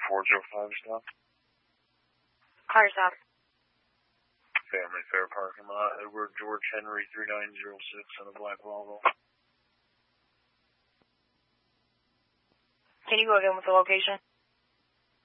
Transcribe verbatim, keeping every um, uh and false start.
four zero five stop. Car stop. Family Fair parking lot. Edward George Henry three nine zero six on a black Volvo. Can you go again with the location?